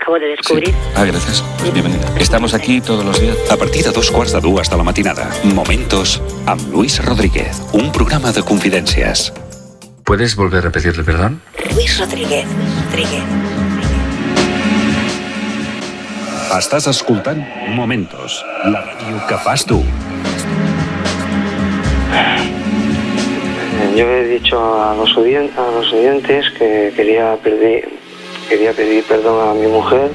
acabo de descobrir. Sí. Gracias. Bienvenida. Estamos aquí todos los días. A partir de 2:15 hasta la matinada. Momentos amb Luis Rodríguez. Un programa de confidències. ¿Puedes volver a repetirle perdón? Luis Rodríguez. Estàs escoltant Momentos, la ràdio que fas tu. Yo he dicho a los oyentes que quería pedir perdón a mi mujer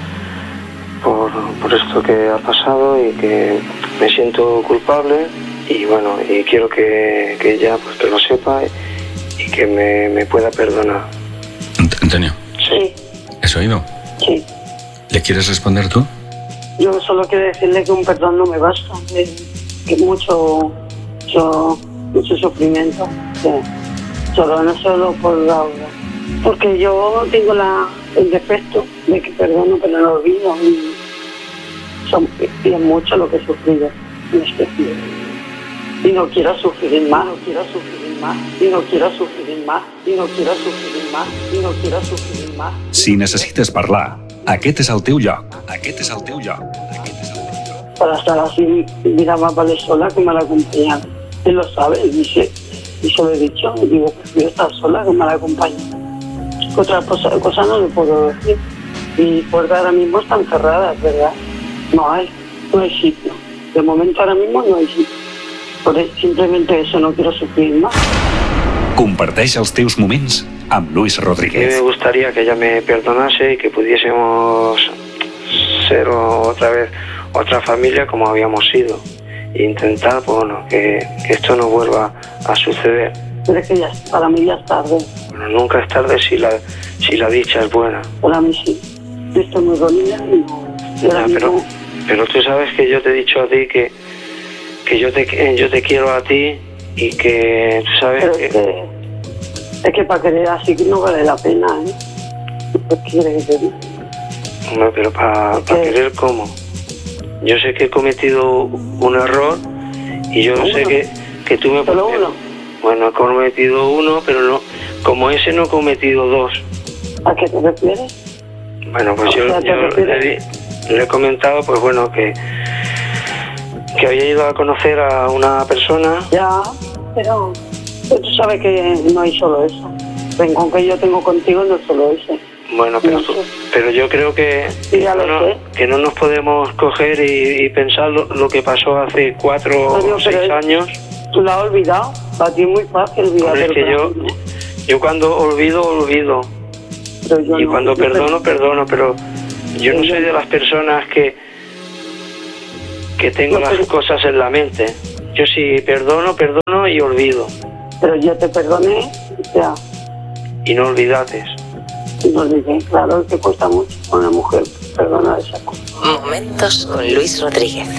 por esto que ha pasado y que me siento culpable y bueno, y quiero que ella pues que lo sepa y que me pueda perdonar. Antonio. Sí. ¿Has oído? Sí. ¿Le quieres responder tú? Yo solo quiero decirle que un perdón no me basta, que mucho sufrimiento, no solo por Laura, porque yo tengo el defecto de que perdono pero no olvido y es mucho lo que he sufrido en este tiempo. Y no quiero sufrir más, Si necessites parlar, aquest és el teu lloc. Para estar así, miraba para sola que me la acompañara. Él lo sabe, y se lo he dicho, y digo, prefiero estar sola que me la acompañe. Otra cosa no le puedo decir. Mi puerta ahora mismo están cerradas, ¿verdad? No hay sitio. De momento ahora mismo no hay sitio. Simplemente eso, no quiero sufrir más. Comparteix els teus moments amb Luis A mí Rodríguez. me gustaría que ella me perdonase y que pudiésemos ser otra vez otra familia como habíamos sido. E intentar, bueno, que esto no vuelva a suceder. Pero es que para mí ya es tarde. Bueno, nunca es tarde si la dicha es buena. Para mí sí. Yo estoy muy dolida y no... Pero tú sabes que yo te he dicho a ti que yo te quiero a ti y que tú sabes pero es que para querer así no vale la pena, ¿eh? ¿Qué quieres que te diga? No, pero para querer, ¿cómo? Yo sé que he cometido un error y yo sé que tú me... ¿Solo uno? Bueno, he cometido uno, pero no, como ese no he cometido dos. ¿A qué te refieres? Bueno, pues yo le he comentado, pues bueno, que había ido a conocer a una persona. Ya, pero tú sabes que no hay solo eso. Con que yo tengo contigo no es solo eso. Bueno, pero yo creo que no nos podemos coger y pensar lo que pasó hace 4 o 6 años. ¿Tú lo has olvidado? Para ti es muy fácil olvidar. Es que yo cuando olvido. Y cuando perdono, pero yo no soy de las personas que tengo las cosas en la mente. Yo sí perdono y olvido. Pero yo te perdoné, ya. Y no olvidates. No olvidé, claro, que cuesta mucho con una mujer perdonar esa cosa. Momentos con Luis Rodríguez.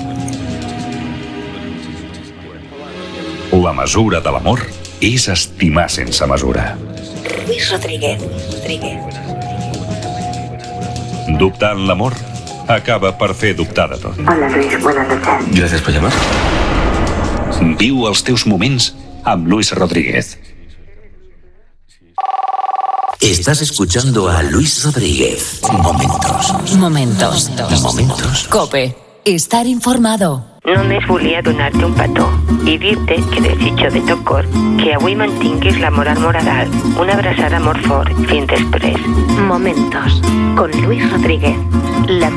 La mesura de l'amor és estimar sense mesura. Luis Rodríguez. Dubtar en l'amor acaba per fer dubtar de tot. Hola Luis, buenas noches. Gracias por llamar. Viu els teus moments amb Luis Rodríguez. Estás escuchando a Luis Rodríguez. Momentos. COPE. Estar informado. Només volia donar-te un petó i dir-te que desitjo de tot cor que avui mantinguis la moral moral. Una abraçada molt fort. Fins després. Momentos con Luis Rodríguez. La